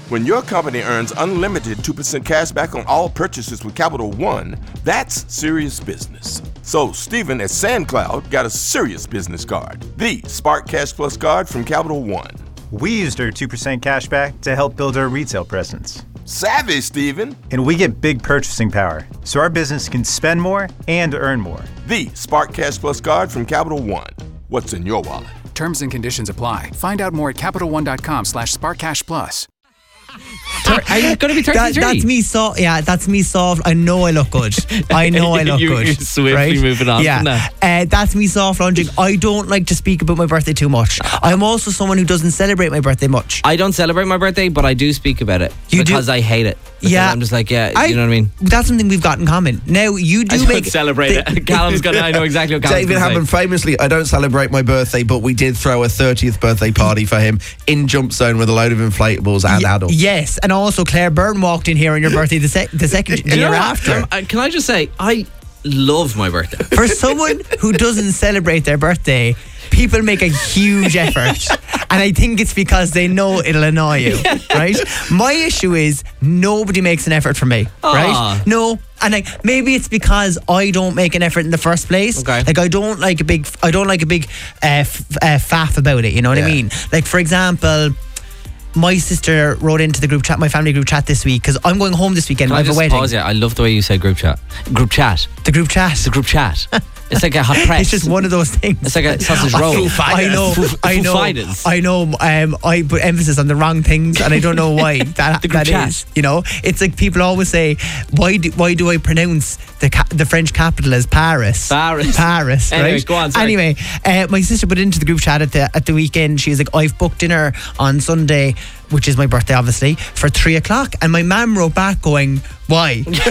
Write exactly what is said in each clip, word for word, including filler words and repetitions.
When your company earns unlimited two percent cash back on all purchases with Capital One, that's serious business. So Stephen at SandCloud got a serious business card, the Spark Cash Plus card from Capital One. We used our two percent cash back to help build our retail presence. Savvy, Stephen. And we get big purchasing power, so our business can spend more and earn more. The Spark Cash Plus card from Capital One. What's in your wallet? Terms and conditions apply. Find out more at CapitalOne.com slash SparkCashPlus. Are you going to be thirty-three? That, that's me soft. Yeah, that's me soft. I know I look good. I know I look you, good. You're swiftly right? moving on yeah. from that. Uh, that's me soft launching. I don't like to speak about my birthday too much. I'm also someone who doesn't celebrate my birthday much. I don't celebrate my birthday, but I do speak about it you because do? I hate it. Because yeah, I'm just like, yeah, I, you know what I mean? That's something we've got in common. Now, you do I don't make celebrate the, it. Callum's gonna. I know exactly what Callum's David gonna Hammond say. famously, I don't celebrate my birthday, but we did throw a thirtieth birthday party for him in Jump Zone with a load of inflatables and y- adults. Yes, and also Claire Byrne walked in here on your birthday the, sec- the second You year know what? after. Um, uh, can I just say, I love my birthday. For someone who doesn't celebrate their birthday, people make a huge effort. And I think it's because they know it'll annoy you, right? My issue is nobody makes an effort for me, Aww. right? No. And like maybe it's because I don't make an effort in the first place. Okay. Like I don't like a big, I don't like a big uh, f- uh, faff about it. You know what Yeah. I mean? Like for example, my sister wrote into the group chat, my family group chat this week, because I'm going home this weekend. Can I I have a just wedding. pause you? I love the way you say group chat. Group chat. The group chat. The group chat. It's like a hot press. It's just one of those things. It's like a sausage roll. I know, Foo- I know, foo-fighters. I know. Um, I put emphasis on the wrong things, and I don't know why that The group that chat. is. You know, it's like people always say, "Why do why do I pronounce the ca- the French capital as Paris?" Paris. Paris. Anyway, right? go on, sorry. Anyway, uh, my sister put into the group chat at the at the weekend. She's like, "I've booked dinner on Sunday, which is my birthday, obviously, for three o'clock." And my mum wrote back going, "Why?" and,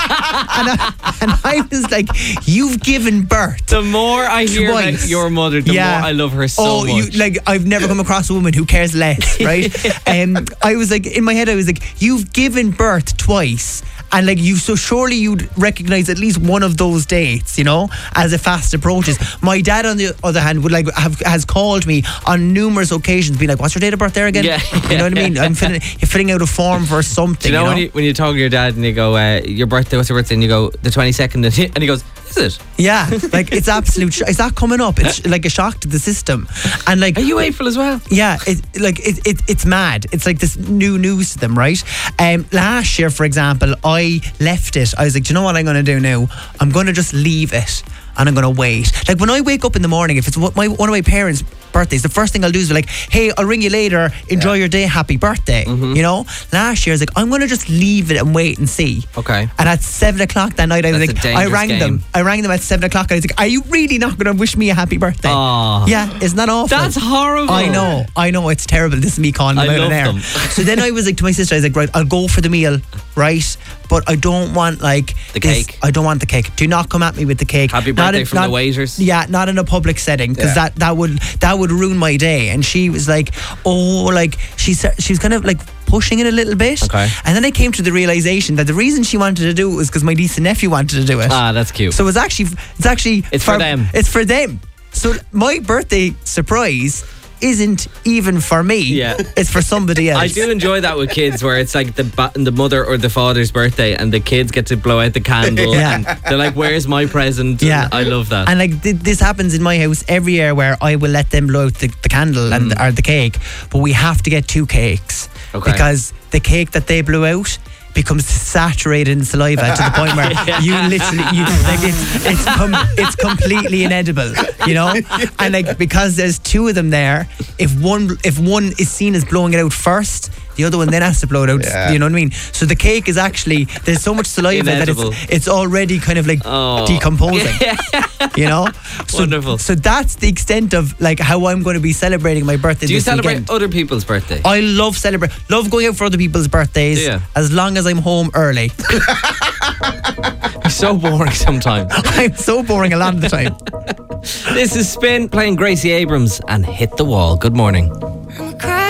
I, and I was like, "You've given birth." The more I hear Twice. about your mother, the Yeah. more I love her so oh, much. you like I've never come across a woman who cares less, right? um, I was like in my head, I was like, you've given birth twice, and like you, so surely you'd recognise at least one of those dates, you know, as it fast approaches. My dad, on the other hand, would like have has called me on numerous occasions, being like, "What's your date of birth there again?" Yeah. You know what I mean? I'm filling, you're filling out a form for something. Do you know, you know? when you when you talk to your dad and you go, uh, "Your birthday? What's your birthday?" and you go, "The twenty-second," and he, and he goes, "Is it? Yeah, like it's absolute. Sh- is that coming up? It's like a shock to the system, and like, Are you April as well?" yeah, it, like it, it, it's mad. It's like this new news to them, right? Um, last year, for example, I left it. I was like, do you know what I'm going to do now? I'm going to just leave it. And I'm going to wait. Like when I wake up in the morning, if it's what my, one of my parents' birthdays, the first thing I'll do is be like, hey, I'll ring you later. Enjoy your day. Happy birthday. Mm-hmm. You know? Last year, I was like, I'm going to just leave it and wait and see. Okay. And at seven o'clock that night, I was That's like, a I dangerous rang them. game. I rang them at seven o'clock. And I was like, are you really not going to wish me a happy birthday? Aw. Yeah, isn't that awful? That's horrible. I know, I know, it's terrible. This is me calling them I out on love air. them. So then I was like to my sister, I was like, right, I'll go for the meal, right? But I don't want like The this- cake. I don't want the cake. Do not come at me with the cake. Happy Not birthday in- from not- the waiters. Yeah, not in a public setting, because Yeah. that, that would that would ruin my day. And she was like, oh, like she said, she was kind of like pushing it a little bit. Okay. And then I came to the realization that the reason she wanted to do it was because my niece and nephew wanted to do it. Ah, that's cute. So it's actually it's actually It's for them. It's for them. So my birthday surprise isn't even for me. Yeah. It's for somebody else. I do enjoy that with kids, where it's like the ba- the mother or the father's birthday, and the kids get to blow out the candle, Yeah. and they're like, "Where's my present?" Yeah. And I love that. And like th- this happens in my house every year, where I will let them blow out the, the candle and or the cake, but we have to get two cakes. Okay. Because the cake that they blew out becomes saturated in saliva to the point where you literally you like it's it's com- it's completely inedible, you know. And like because there's two of them there, if one if one is seen as blowing it out first, the other one then has to blow it out. Yeah. You know what I mean? So the cake is actually there's so much saliva Inedible. that it's it's already kind of like Oh. decomposing. You know, so, Wonderful. So that's the extent of like how I'm going to be celebrating my birthday. Do you this celebrate weekend. other people's birthday? I love celebrate, love going out for other people's birthdays. Do you? As long as I'm home early. You're so boring sometimes. I'm so boring a lot of the time. This is Spin playing Gracie Abrams and Hit the Wall. Good morning. I'm a cry